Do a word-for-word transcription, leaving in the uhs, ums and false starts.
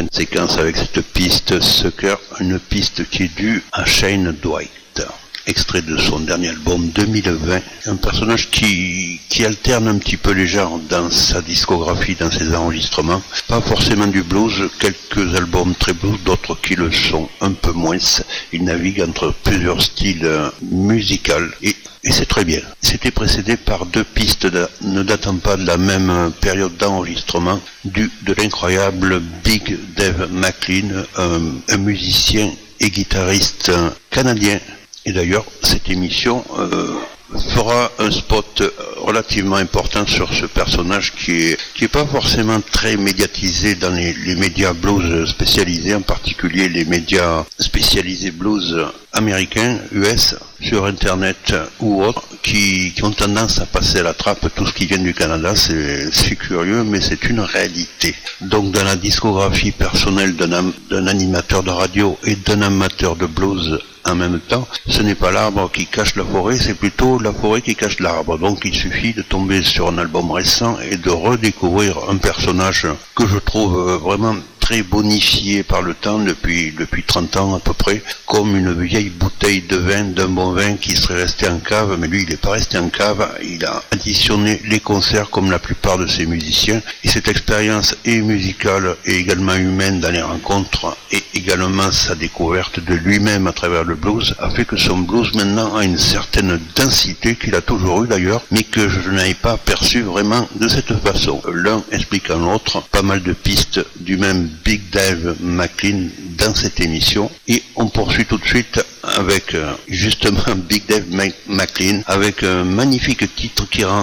fin de séquence avec cette piste Sucker, une piste qui est due à Shane Dwight. Extrait de son dernier album deux mille vingt, un personnage qui, qui alterne un petit peu les genres dans sa discographie, dans ses enregistrements, pas forcément du blues, quelques albums très blues, d'autres qui le sont un peu moins. Il navigue entre plusieurs styles musicaux et, et c'est très bien. C'était précédé par deux pistes de, ne datant pas de la même période d'enregistrement, du de l'incroyable Big Dave McLean, un, un musicien et guitariste canadien. Et d'ailleurs, cette émission euh, fera un spot relativement important sur ce personnage qui est qui est pas forcément très médiatisé dans les, les médias blues spécialisés, en particulier les médias spécialisés blues américains, U S, sur Internet ou autres, qui, qui ont tendance à passer à la trappe tout ce qui vient du Canada. C'est, c'est curieux, mais c'est une réalité. Donc dans la discographie personnelle d'un, d'un animateur de radio et d'un amateur de blues en même temps, ce n'est pas l'arbre qui cache la forêt, c'est plutôt la forêt qui cache l'arbre. Donc il suffit de tomber sur un album récent et de redécouvrir un personnage que je trouve vraiment très bonifié par le temps depuis depuis trente ans à peu près, comme une vieille bouteille de vin, d'un bon vin qui serait resté en cave, mais lui il n'est pas resté en cave, il a additionné les concerts comme la plupart de ses musiciens, et cette expérience est musicale et également humaine dans les rencontres, et également sa découverte de lui-même à travers le blues, a fait que son blues maintenant a une certaine densité qu'il a toujours eu d'ailleurs, mais que je n'avais pas perçu vraiment de cette façon. L'un expliquant l'autre, pas mal de pistes du même Big Dave McLean dans cette émission, et on poursuit tout de suite avec euh, justement Big Dave McLean avec un magnifique titre qui rend